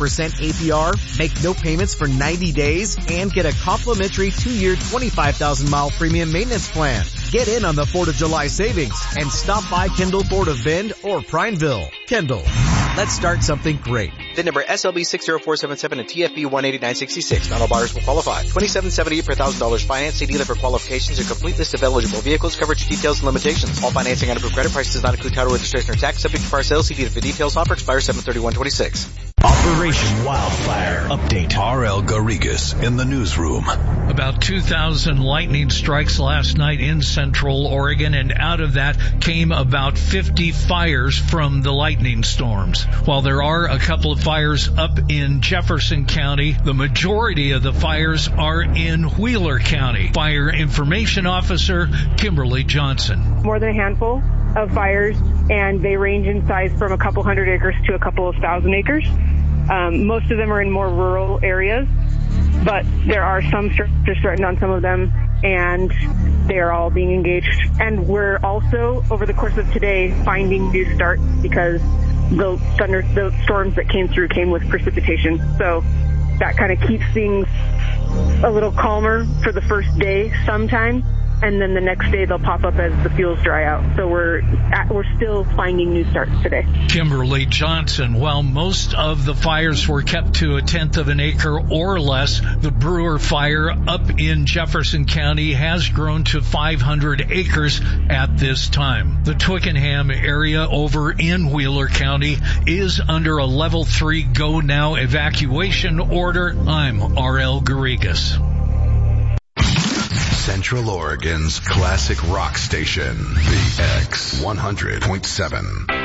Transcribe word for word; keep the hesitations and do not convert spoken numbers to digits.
percent A P R, make no payments for ninety days, and get a complimentary two-year twenty-five thousand mile premium maintenance plan. Get in on the fourth of July savings and stop by Kendall Ford of Bend or Prineville. Kendall, let's start something great. V I N number S L B six zero four seven seven and T F B one eight nine six six. Not all buyers will qualify. twenty-seven seventy-eight per one thousand dollars finance. See dealer for qualifications and complete list of eligible vehicles, coverage details, and limitations. All financing on approved credit price does not include title, registration, or tax. Subject to fire sales. See dealer for details. Offer expires seven thirty-one twenty-six. Operation Wildfire Update. R L Garrigues in the newsroom. About two thousand lightning strikes last night in Central Oregon, and out of that came about fifty fires from the lightning storms. While there are a couple of fires up in Jefferson County, the majority of the fires are in Wheeler County. Fire Information Officer Kimberly Johnson. More than a handful of fires, and they range in size from a couple hundred acres to a couple of thousand acres. Um, most of them are in more rural areas, but there are some structures threatened on some of them, and they are all being engaged. And we're also, over the course of today, finding new starts because the thunder, the storms that came through came with precipitation. So that kind of keeps things a little calmer for the first day sometimes. And then the next day they'll pop up as the fuels dry out. So we're at, we're still finding new starts today. Kimberly Johnson. While most of the fires were kept to a tenth of an acre or less, the Brewer fire up in Jefferson County has grown to five hundred acres at this time. The Twickenham area over in Wheeler County is under a level three go now evacuation order. I'm R L Garrigues. Central Oregon's classic rock station, the X one hundred point seven.